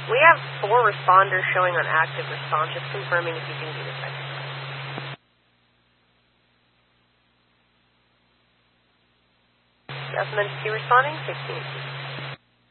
We have 4 responders showing on active response. Just confirming if you can do the second. Yes, and then 2 responding, 16.